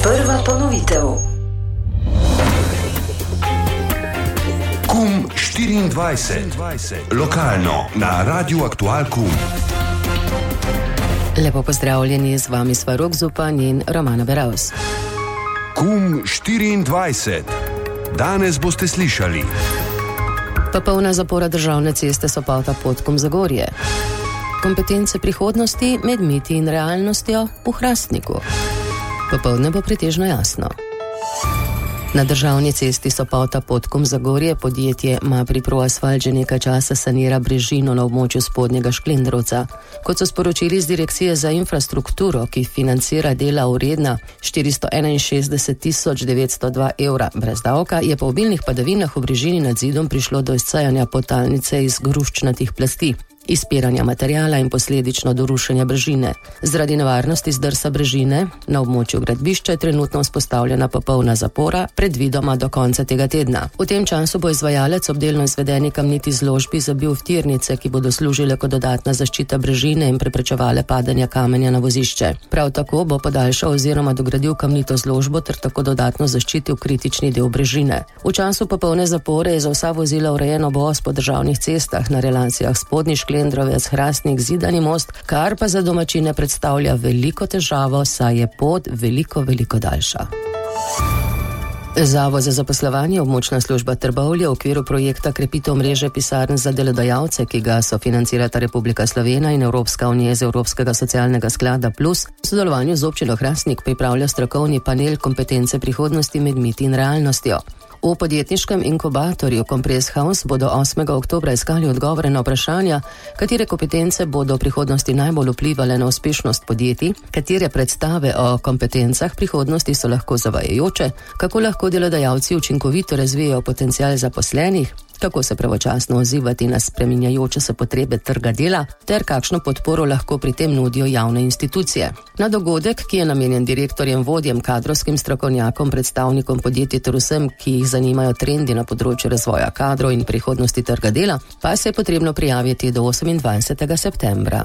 Prva ponovitev. KUM 24. Lokalno na Radiu Aktual KUM. Lepo pozdravljeni, z vami sva Rok Zupan in Romana Beravs. KUM 24. Danes boste slišali: popolna zapora državne ceste Sopota-Podkom-Zagorje, kompetence prihodnosti med miti in realnostjo v Hrastniku. Popoldne bo pretežno jasno. Na državni cesti Sopota-Podkom-Zagorje podjetje MAPRIPRO Asfalt že nekaj časa sanira brežino na območju spodnjega Šklendrovca. Kot so sporočili z Direkcije za infrastrukturo, ki financira dela vredna 461.902 evra brez davka, je po obilnih padavinah v brežini nad zidom prišlo do izcejanja podtalnice iz gruščnatih plasti, izpiranja materijala in posledično do rušenja brežine. Zaradi nevarnosti zdrsa brežine na območju gradbišča je trenutno vzpostavljena popolna zapora, predvidoma do konca tega tedna. V tem času bo izvajalec ob delno izvedeni kamniti zložbi zabil vtirnice, ki bodo služile kot dodatna zaščita brežine in preprečevale padanja kamenja na vozišče. Prav tako bo podaljšal oziroma dogradil kamnito zložbo ter tako dodatno zaščitil kritični del brežine. V času popolne zapore je za vsa vozila urejen obvoz po državnih cestah na relacijah spodnji Šklendrovec, Hrastnik, Zidani most, kar pa za domačine predstavlja veliko težavo, saj je pot veliko daljša. Zavod za zaposlovanje območna služba Trbovlje v okviru projekta krepitev mreže pisarn za delodajalce, ki ga sofinancirata Republika Slovenija in Evropska unija iz Evropskega socialnega sklada Plus, v sodelovanju z občino Hrastnik pripravlja strokovni panel kompetence prihodnosti med miti in realnostjo. V podjetniškem inkubatorju Compress House bodo 8. oktobra iskali odgovore na vprašanja, katere kompetence bodo v prihodnosti najbolj vplivale na uspešnost podjetij, katere predstave o kompetencah prihodnosti so lahko zavajajoče, kako lahko delodajalci učinkovito razvijajo potencial zaposlenih, kako se pravočasno odzivati na spreminjajoče se potrebe trga dela ter kakšno podporo lahko pri tem nudijo javne institucije. Na dogodek, ki je namenjen direktorjem, vodjem, kadrovskim strokovnjakom, predstavnikom podjetij ter vsem, ki jih zanimajo trendi na področju razvoja kadrov in prihodnosti trga dela, pa se je potrebno prijaviti do 28. septembra.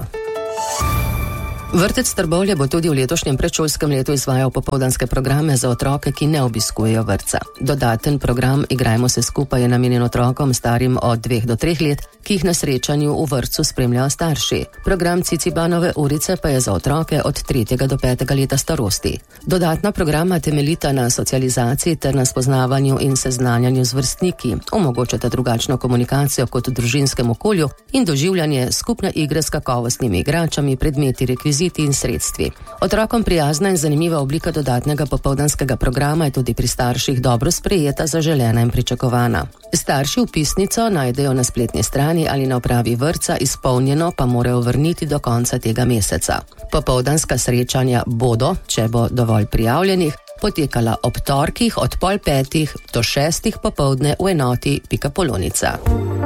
Vrtec Trbovlje bo tudi v letošnjem predšolskem letu izvajal popoldanske programe za otroke, ki ne obiskujejo vrtca. Dodaten program Igrajmo se skupaj je namenjen otrokom starim od 2 do 3 let, ki jih na srečanju v vrtcu spremljajo starši. Program Cicibanove urice pa je za otroke od 3. do 5. leta starosti. Dodatna programa temeljita na socializaciji ter na spoznavanju in seznanjanju z vrstniki, omogočata drugačno komunikacijo kot v družinskem okolju in doživljanje skupne igre s kakovostnimi igračami, predmeti, rekviziti in sredstvi. Otrokom prijazna in zanimiva oblika dodatnega popoldanskega programa je tudi pri starših dobro sprejeta, zaželena in pričakovana. Starši vpisnico najdejo na spletni strani ali na upravi vrtca, izpolnjeno pa morajo vrniti do konca tega meseca. Popoldanska srečanja bodo, če bo dovolj prijavljenih, potekala ob torkih od 4:30 do 6 popoldne v enoti Pika Polonica.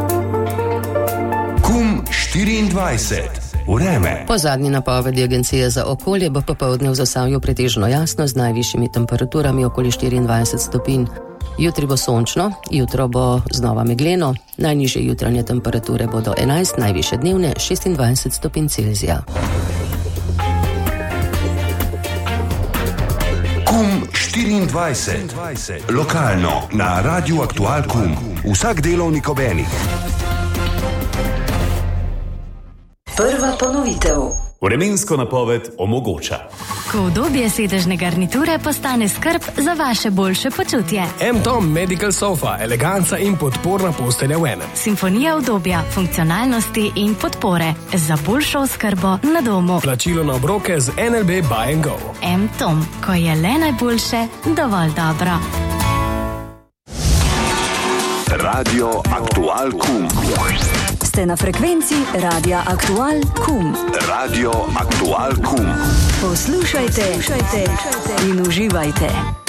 KUM 24. Vreme. Po zadnji napovedi Agencije za okolje bo popoldne v Zasavju pretežno jasno z najvišjimi temperaturami okoli 24 stopinj. Jutri bo sončno, jutro bo znova megleno, najnižje jutranje temperature bodo 11, najvišje dnevne 26 stopinj Celzija. KUM 24. Lokalno na Radiu Aktual KUM. Vsak delovnik ob enih. Prva ponovitev. Vremensko napoved omogoča. Ko udobje sedežne garniture postane skrb za vaše boljše počutje. M-Tom Medical Sofa, eleganca in podporna postelja v enem. Simfonija udobja, funkcionalnosti in podpore za boljšo oskrbo na domu. Plačilo na obroke z NLB Buy and Go. M-Tom, ko je le najboljše, dovolj dobro. Radio Aktual KUM. Ste na frekvenci Radia Aktual KUM. Radio Aktual KUM. Poslušajte in uživajte.